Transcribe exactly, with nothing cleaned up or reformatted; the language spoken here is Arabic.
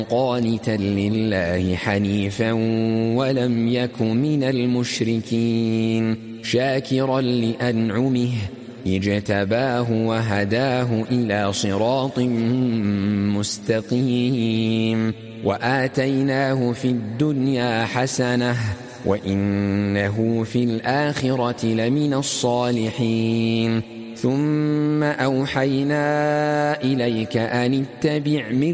قانتا لله حنيفا ولم يك من المشركين شاكرا لأنعمه اجتباه وهداه إلى صراط مستقيم وآتيناه في الدنيا حسنة وإنه في الآخرة لمن الصالحين ثم أوحينا إليك أن اتبع